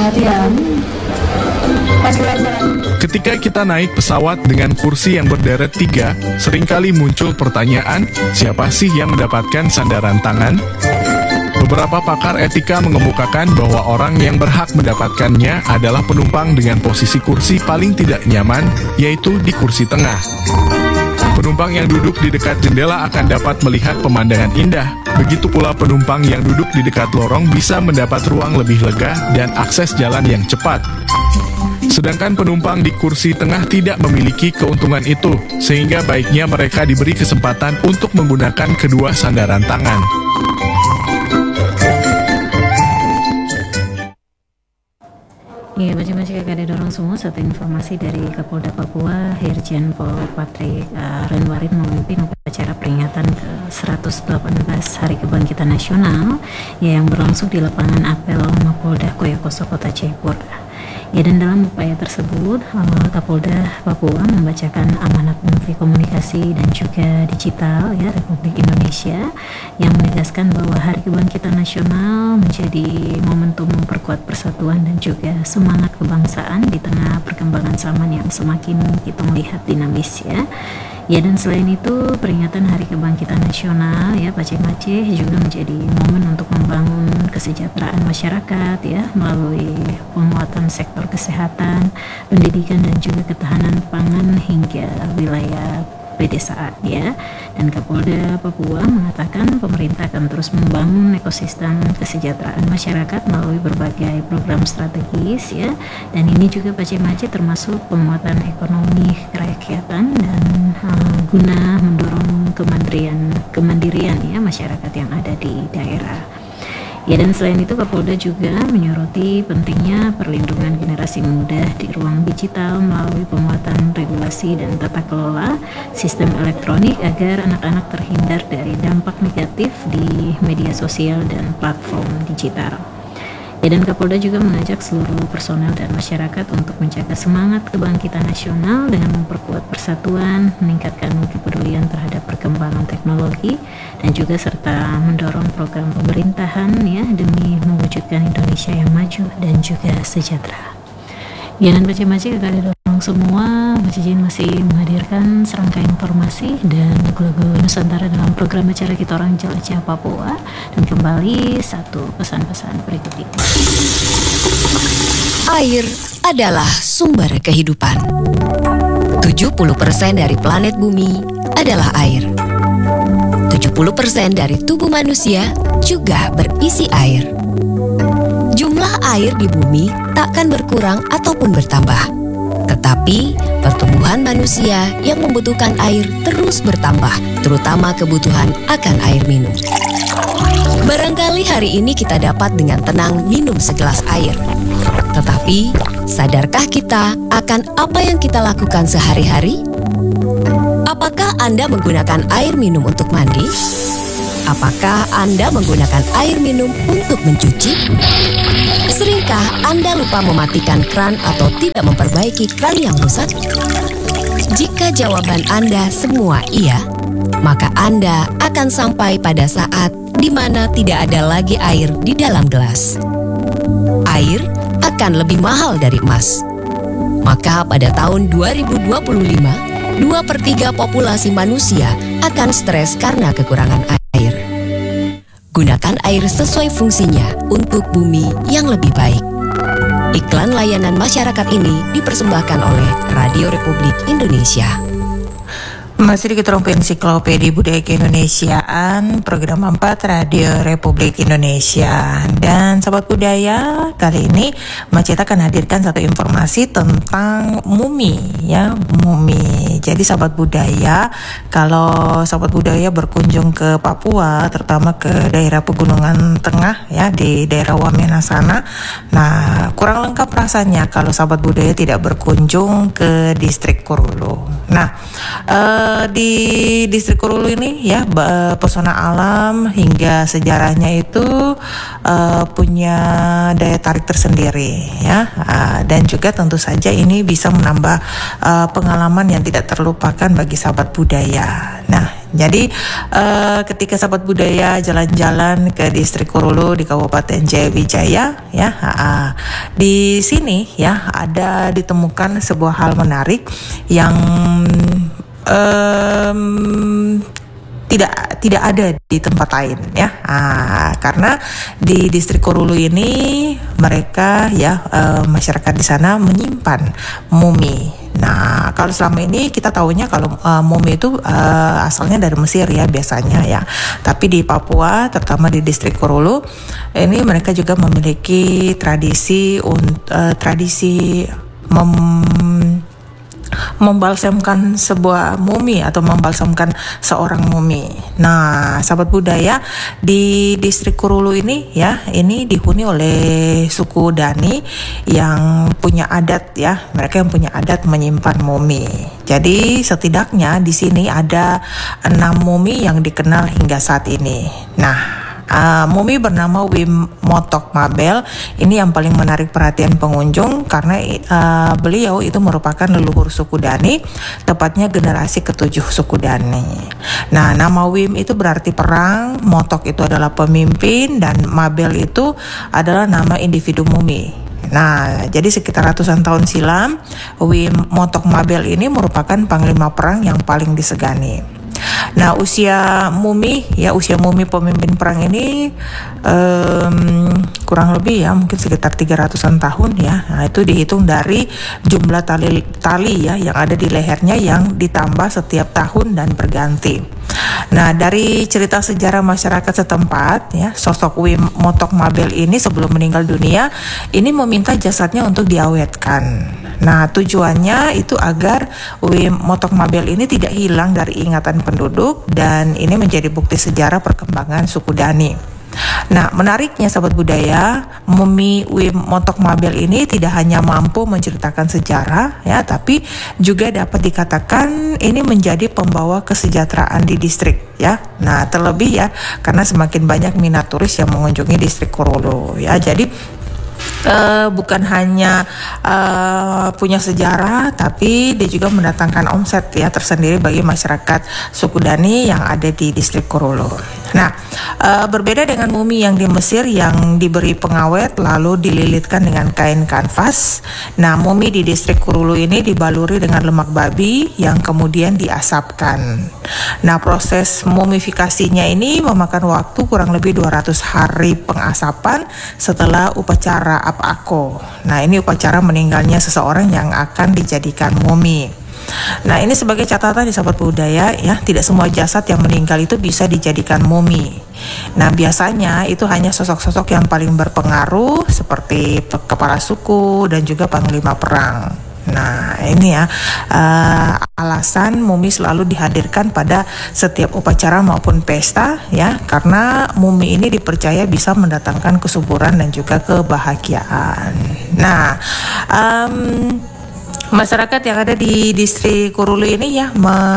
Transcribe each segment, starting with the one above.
perhatian. Ketika kita naik pesawat dengan kursi yang berderet 3, seringkali muncul pertanyaan, siapa sih yang mendapatkan sandaran tangan? Beberapa pakar etika mengemukakan bahwa orang yang berhak mendapatkannya adalah penumpang dengan posisi kursi paling tidak nyaman, yaitu di kursi tengah. Penumpang yang duduk di dekat jendela akan dapat melihat pemandangan indah. Begitu pula penumpang yang duduk di dekat lorong bisa mendapat ruang lebih lega dan akses jalan yang cepat. Sedangkan penumpang di kursi tengah tidak memiliki keuntungan itu, sehingga baiknya mereka diberi kesempatan untuk menggunakan kedua sandaran tangan. Iya, baca-baca kakak dorong semua. Satu informasi dari Kapolda Papua, Irjen Pol Patrick Renwarin memimpin upacara peringatan ke-118 Hari Kebangkitan Nasional yang berlangsung di lapangan apel Mapolda Koyokoso, Kota Jayapura. Ya, dan dalam upaya tersebut, Kapolda Papua membacakan amanat Menteri Komunikasi dan juga Digital ya Republik Indonesia yang menegaskan bahwa Hari Kebangkitan Nasional menjadi momentum memperkuat persatuan dan juga semangat kebangsaan di tengah perkembangan zaman yang semakin kita melihat dinamis ya. Ya, dan selain itu peringatan Hari Kebangkitan Nasional ya Aceh juga menjadi momen untuk membangun kesejahteraan masyarakat ya melalui penguatan sektor kesehatan, pendidikan dan juga ketahanan pangan hingga wilayah pedesaan ya. Dan Kapolda Papua mengatakan pemerintah akan terus membangun ekosistem kesejahteraan masyarakat melalui berbagai program strategis ya. Dan ini juga Aceh termasuk penguatan ekonomi kerakyatan dan guna mendorong kemandirian ya masyarakat yang ada di daerah. Ya, dan selain itu Kapolda juga menyoroti pentingnya perlindungan generasi muda di ruang digital melalui penguatan regulasi dan tata kelola sistem elektronik agar anak-anak terhindar dari dampak negatif di media sosial dan platform digital. Ya, dan Kapolda juga mengajak seluruh personel dan masyarakat untuk menjaga semangat kebangkitan nasional dengan memperkuat persatuan, meningkatkan kepedulian terhadap perkembangan teknologi, dan juga serta mendorong program pemerintahan ya demi mewujudkan Indonesia yang maju dan juga sejahtera. Ya, dan baca-baca kakak dorong semua, Macijin masih menghadirkan serangkaian informasi dan lagu-lagu Nusantara dalam program acara Kita Orang Jelajah Papua. Dan kembali satu pesan-pesan berikut ini. Air adalah sumber kehidupan. 70% dari planet bumi adalah air. 70% dari tubuh manusia juga berisi air. Jumlah air di bumi takkan berkurang ataupun bertambah. Tetapi pertumbuhan manusia yang membutuhkan air terus bertambah, terutama kebutuhan akan air minum. Barangkali hari ini kita dapat dengan tenang minum segelas air. Tetapi, sadarkah kita akan apa yang kita lakukan sehari-hari? Apakah Anda menggunakan air minum untuk mandi? Apakah Anda menggunakan air minum untuk mencuci? Seringkah Anda lupa mematikan kran atau tidak memperbaiki kran yang rusak? Jika jawaban Anda semua iya, maka Anda akan sampai pada saat di mana tidak ada lagi air di dalam gelas. Air akan lebih mahal dari emas. Maka pada tahun 2025, 2/3 populasi manusia akan stres karena kekurangan air. Gunakan air sesuai fungsinya untuk bumi yang lebih baik. Iklan layanan masyarakat ini dipersembahkan oleh Radio Republik Indonesia. Masih di Keterong Ensiklopedia Budaya Keindonesiaan, program 4 Radio Republik Indonesia. Dan Sobat Budaya, kali ini Macita akan hadirkan satu informasi tentang mumi ya, mumi. Jadi Sobat Budaya, kalau Sobat Budaya berkunjung ke Papua, terutama ke daerah pegunungan tengah ya, di daerah Wamena sana, nah kurang lengkap rasanya kalau Sobat Budaya tidak berkunjung ke distrik Korulu. Nah, di distrik Korulu ini ya, pesona alam hingga sejarahnya itu punya daya tarik tersendiri ya. Dan juga tentu saja ini bisa menambah pengalaman yang tidak terlupakan bagi sahabat budaya. Nah, jadi ketika sahabat budaya jalan-jalan ke distrik Korulu di Kabupaten Jayawijaya ya, di sini ya ada ditemukan sebuah hal menarik yang tidak ada di tempat lain ya. Karena di distrik Korulu ini mereka ya masyarakat di sana menyimpan mumi. Nah, kalau selama ini kita tahunya kalau mumi itu asalnya dari Mesir ya biasanya ya. Tapi di Papua, terutama di distrik Korulu, ini mereka juga memiliki tradisi membalsamkan sebuah mumi atau membalsamkan seorang mumi. Nah, sahabat budaya, di distrik Korulu ini ya, ini dihuni oleh suku Dani yang punya adat ya, mereka yang punya adat menyimpan mumi. Jadi setidaknya di sini ada 6 mumi yang dikenal hingga saat ini. Nah, mumi bernama Wim Motok Mabel ini yang paling menarik perhatian pengunjung karena beliau itu merupakan leluhur suku Dani, tepatnya generasi ke-7 suku Dani. Nah, nama Wim itu berarti perang, Motok itu adalah pemimpin, dan Mabel itu adalah nama individu mumi. Nah, jadi sekitar ratusan tahun silam, Wim Motok Mabel ini merupakan panglima perang yang paling disegani. Nah, usia mumi pemimpin perang ini kurang lebih ya mungkin sekitar 300-an tahun ya. Nah, itu dihitung dari jumlah tali ya yang ada di lehernya yang ditambah setiap tahun dan berganti. Nah, dari cerita sejarah masyarakat setempat ya, sosok Wim Motok Mabel ini sebelum meninggal dunia ini meminta jasadnya untuk diawetkan. Nah, tujuannya itu agar Wim Motok Mabel ini tidak hilang dari ingatan penduduk, dan ini menjadi bukti sejarah perkembangan suku Dani. Nah, menariknya sahabat budaya, mumi Wim Motok Mabel ini tidak hanya mampu menceritakan sejarah ya, tapi juga dapat dikatakan ini menjadi pembawa kesejahteraan di distrik ya. Nah, terlebih ya karena semakin banyak minat turis yang mengunjungi distrik Korulu ya. Jadi bukan hanya punya sejarah, tapi dia juga mendatangkan omset ya tersendiri bagi masyarakat suku Dani yang ada di distrik Korulu. Nah, berbeda dengan mumi yang di Mesir yang diberi pengawet lalu dililitkan dengan kain kanvas. Nah, mumi di distrik Korulu ini dibaluri dengan lemak babi yang kemudian diasapkan. Nah, proses mumifikasinya ini memakan waktu kurang lebih 200 hari pengasapan setelah upacara Apako. Nah, ini upacara meninggalnya seseorang yang akan dijadikan mumi. Nah, ini sebagai catatan di sahabat budaya ya, tidak semua jasad yang meninggal itu bisa dijadikan mumi. Nah, biasanya itu hanya sosok-sosok yang paling berpengaruh seperti kepala suku dan juga panglima perang. Nah, ini ya alasan mumi selalu dihadirkan pada setiap upacara maupun pesta ya, karena mumi ini dipercaya bisa mendatangkan kesuburan dan juga kebahagiaan. Nah, masyarakat yang ada di distrik Korulu ini ya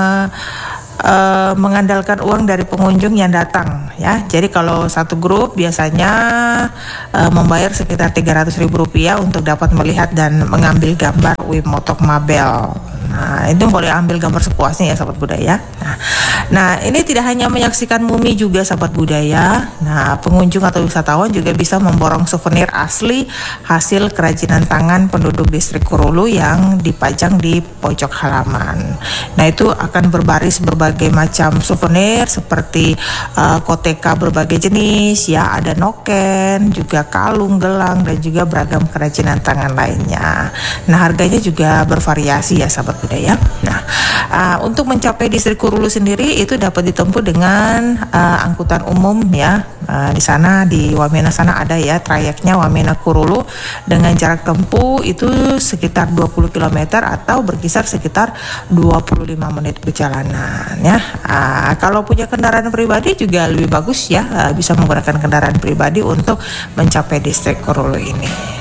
mengandalkan uang dari pengunjung yang datang ya. Jadi kalau satu grup biasanya membayar sekitar Rp300.000 untuk dapat melihat dan mengambil gambar Wim Motok Mabel. Nah, itu boleh ambil gambar sepuasnya ya sahabat budaya. Nah, ini tidak hanya menyaksikan mumi juga sahabat budaya. Nah, pengunjung atau wisatawan juga bisa memborong souvenir asli hasil kerajinan tangan penduduk distrik Korulu yang dipajang di pojok halaman. Nah, itu akan berbaris berbagai macam souvenir seperti koteka berbagai jenis ya, ada noken, juga kalung, gelang, dan juga beragam kerajinan tangan lainnya. Nah, harganya juga bervariasi ya sahabat budaya. Nah, untuk mencapai distrik Korulu sendiri itu dapat ditempuh dengan angkutan umum ya. Di sana di Wamena sana ada ya trayeknya Wamena Korulu dengan jarak tempuh itu sekitar 20 km atau berkisar sekitar 25 menit perjalanan ya. Kalau punya kendaraan pribadi juga lebih bagus ya, bisa menggunakan kendaraan pribadi untuk mencapai distrik Korulu ini.